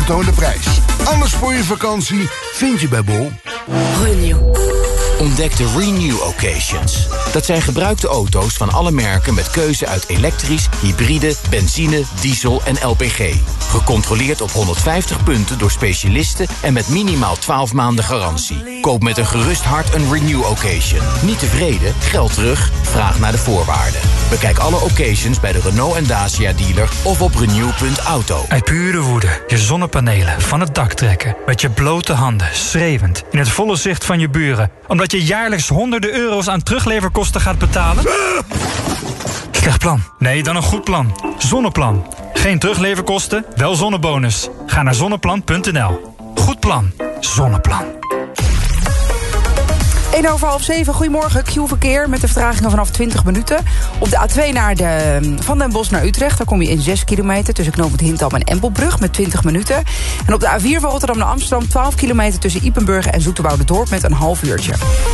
afgetoonde prijs. Alles voor je vakantie vind je bij Bol. Renew. Ontdek de Renew Occasions. Dat zijn gebruikte auto's van alle merken met keuze uit elektrisch, hybride, benzine, diesel en LPG. Gecontroleerd op 150 punten door specialisten en met minimaal 12 maanden garantie. Koop met een gerust hart een Renew Occasion. Niet tevreden? Geld terug? Vraag naar de voorwaarden. Bekijk alle occasions bij de Renault en Dacia dealer of op renew.auto. Uit pure woede je zonnepanelen van het dak trekken. Met je blote handen, schreeuwend, in het volle zicht van je buren. Omdat je jaarlijks honderden euro's aan terugleverkosten gaat betalen? Slecht plan. Nee, dan een goed plan. Zonneplan. Geen terugleverkosten, wel zonnebonus. Ga naar zonneplan.nl. Goed plan. Zonneplan. 7:01. Goedemorgen, Q-verkeer met de vertragingen vanaf 20 minuten. Op de A2 van Den Bosch naar Utrecht, daar kom je in 6 kilometer... tussen knooppunt Hintham en Empelbrug met 20 minuten. En op de A4 van Rotterdam naar Amsterdam 12 kilometer... tussen Ypenburg en Zoeterwoude-Dorp met een half uurtje.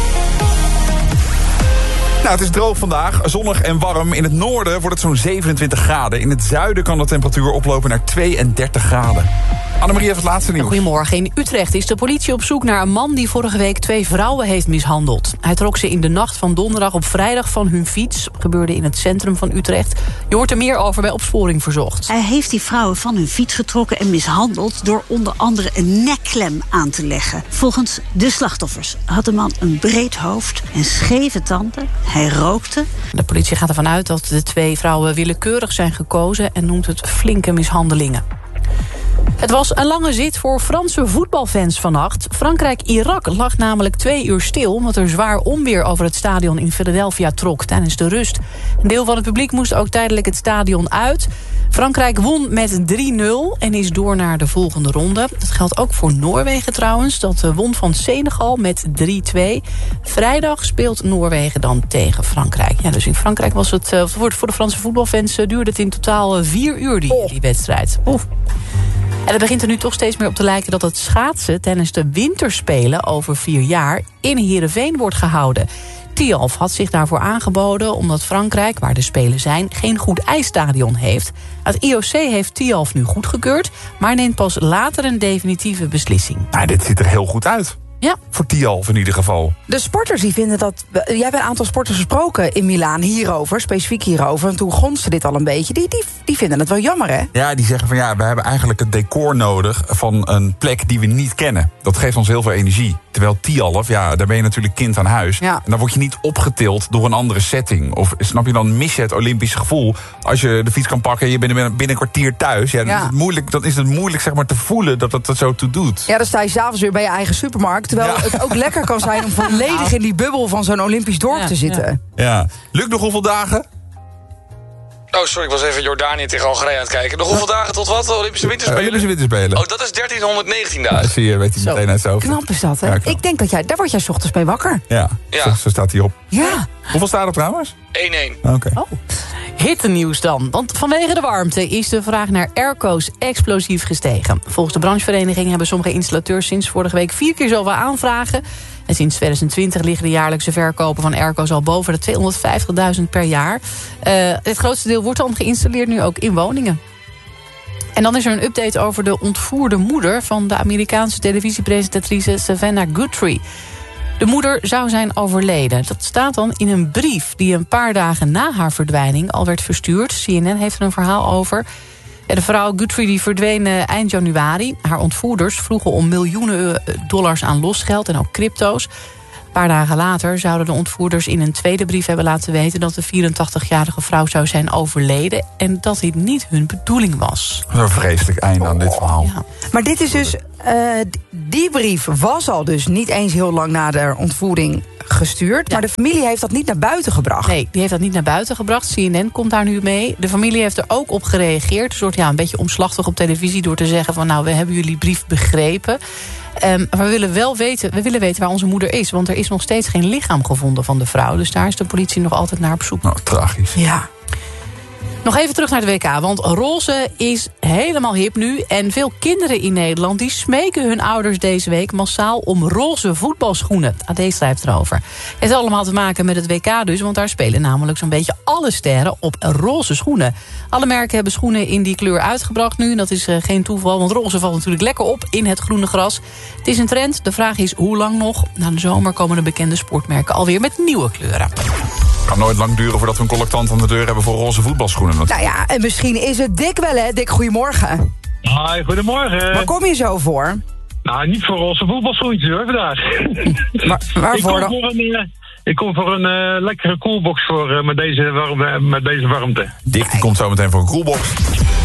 Nou, het is droog vandaag, zonnig en warm. In het noorden wordt het zo'n 27 graden. In het zuiden kan de temperatuur oplopen naar 32 graden. Annemarie heeft het laatste nieuws. Goedemorgen. In Utrecht is de politie op zoek naar een man die vorige week 2 vrouwen heeft mishandeld. Hij trok ze in de nacht van donderdag op vrijdag van hun fiets. Gebeurde in het centrum van Utrecht. Je hoort er meer over bij Opsporing Verzocht. Hij heeft die vrouwen van hun fiets getrokken en mishandeld door onder andere een nekklem aan te leggen. Volgens de slachtoffers had de man een breed hoofd en scheve tanden. Hij rookte. De politie gaat ervan uit dat de 2 vrouwen willekeurig zijn gekozen en noemt het flinke mishandelingen. Het was een lange zit voor Franse voetbalfans vannacht. Frankrijk-Irak lag namelijk 2 uur stil... omdat er zwaar onweer over het stadion in Philadelphia trok tijdens de rust. Een deel van het publiek moest ook tijdelijk het stadion uit. Frankrijk won met 3-0 en is door naar de volgende ronde. Dat geldt ook voor Noorwegen trouwens. Dat won van Senegal met 3-2. Vrijdag speelt Noorwegen dan tegen Frankrijk. Ja, dus in Frankrijk was het voor de Franse voetbalfans... duurde het in totaal 4 uur die wedstrijd. Oef. En het begint er nu toch steeds meer op te lijken dat het schaatsen tijdens de winterspelen over 4 jaar in Heerenveen wordt gehouden. Tialf had zich daarvoor aangeboden omdat Frankrijk, waar de Spelen zijn, geen goed ijsstadion heeft. Het IOC heeft Tialf nu goedgekeurd, maar neemt pas later een definitieve beslissing. Nou, dit ziet er heel goed uit. Ja. Voor Tialf in ieder geval. De sporters die vinden dat... Jij hebt een aantal sporters gesproken in Milaan hierover, specifiek hierover. En toen gonste dit al een beetje. Die vinden het wel jammer, hè? Ja, die zeggen van ja, we hebben eigenlijk het decor nodig van een plek die we niet kennen. Dat geeft ons heel veel energie. Terwijl Tialf, ja, daar ben je natuurlijk kind aan huis. Ja. En dan word je niet opgetild door een andere setting. Of snap je, dan mis je het Olympische gevoel. Als je de fiets kan pakken en je bent binnen een kwartier thuis. Ja, dan is het moeilijk zeg maar, te voelen dat het er zo toe doet. Ja, dan sta je s'avonds weer bij je eigen supermarkt. Terwijl het ook lekker kan zijn om volledig in die bubbel van zo'n Olympisch dorp te zitten. Ja. Luc, nog hoeveel dagen? Oh, sorry, ik was even Jordanië tegen Algerije aan het kijken. Nog hoeveel dagen tot wat? Olympische Winterspelen? Olympische Winterspelen. Oh, dat is 1319 dagen. Ja, zie je, weet hij meteen uit zo. Knap is dat, hè? Ja, ik denk dat daar word jij 's ochtends bij wakker. Ja. Zo staat hij op. Ja. Hoeveel staat er trouwens? 1-1. Oké. Oh. Hittenieuws dan. Want vanwege de warmte is de vraag naar airco's explosief gestegen. Volgens de branchevereniging hebben sommige installateurs sinds vorige week 4 keer zoveel aanvragen. En sinds 2020 liggen de jaarlijkse verkopen van airco's al boven de 250.000 per jaar. Het grootste deel wordt dan geïnstalleerd nu ook in woningen. En dan is er een update over de ontvoerde moeder van de Amerikaanse televisiepresentatrice Savannah Guthrie. De moeder zou zijn overleden. Dat staat dan in een brief die een paar dagen na haar verdwijning al werd verstuurd. CNN heeft er een verhaal over. De vrouw Guthrie die verdween eind januari. Haar ontvoerders vroegen om miljoenen dollars aan losgeld en ook crypto's. Een paar dagen later zouden de ontvoerders in een tweede brief hebben laten weten dat de 84-jarige vrouw zou zijn overleden en dat dit niet hun bedoeling was. Een vreselijk einde aan dit verhaal. Ja. Maar dit is dus, die brief was al dus niet eens heel lang na de ontvoering gestuurd. Ja. Maar de familie heeft dat niet naar buiten gebracht. Nee, die heeft dat niet naar buiten gebracht. CNN komt daar nu mee. De familie heeft er ook op gereageerd. Een soort een beetje omslachtig op televisie door te zeggen van nou, we hebben jullie brief begrepen. Maar we willen weten waar onze moeder is. Want er is nog steeds geen lichaam gevonden van de vrouw. Dus daar is de politie nog altijd naar op zoek. Nou, tragisch. Ja. Nog even terug naar de WK, want roze is helemaal hip nu. En veel kinderen in Nederland die smeken hun ouders deze week massaal om roze voetbalschoenen. AD schrijft erover. Het heeft allemaal te maken met het WK dus, want daar spelen namelijk zo'n beetje alle sterren op roze schoenen. Alle merken hebben schoenen in die kleur uitgebracht nu. Dat is geen toeval, want roze valt natuurlijk lekker op in het groene gras. Het is een trend. De vraag is hoe lang nog? Na de zomer komen de bekende sportmerken alweer met nieuwe kleuren. Het kan nooit lang duren voordat we een collectant aan de deur hebben voor roze voetbalschoenen. Nou ja, en misschien is het Dick wel, hè? Dick, goedemorgen. Hoi, goedemorgen. Waar kom je zo voor? Nou, niet voor roze voetbalschoentjes hoor, vandaag. Waarvoor dan? Ik kom voor een lekkere koelbox voor met deze warmte. Dick die komt zo meteen voor een koelbox.